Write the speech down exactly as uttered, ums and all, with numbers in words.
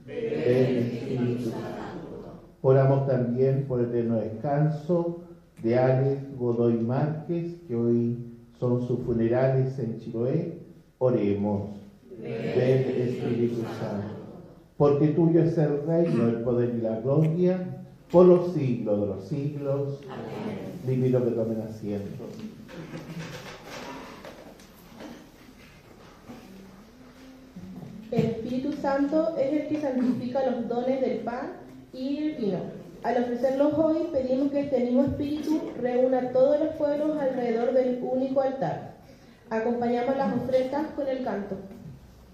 Ven, Espíritu Santo. Oramos también por el eterno descanso de Alex Godoy Márquez, que hoy son sus funerales en Chiloé. Oremos. Ven, Espíritu Santo. Porque tuyo es el reino, el poder y la gloria, por los siglos de los siglos. Amén. Le invito a que tomen asiento. El Espíritu Santo es el que santifica los dones del pan y el vino. Al ofrecerlos hoy, pedimos que este mismo Espíritu reúna a todos los pueblos alrededor del único altar. Acompañamos las ofrendas con el canto.